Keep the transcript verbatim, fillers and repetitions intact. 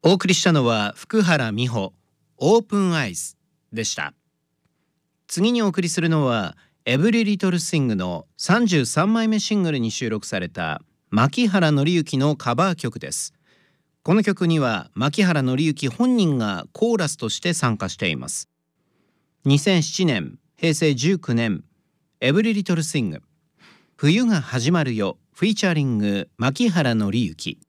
お送りしたのは福原美穂オープンアイズでした。次にお送りするのはエブリリトルシングのさんじゅうさんまいめシングルに収録された牧原紀之のカバー曲です。この曲には牧原紀之本人がコーラスとして参加しています。にせんななねんへいせいじゅうきゅうねんエブリリトルシング冬が始まるよフィーチャリング牧原紀之。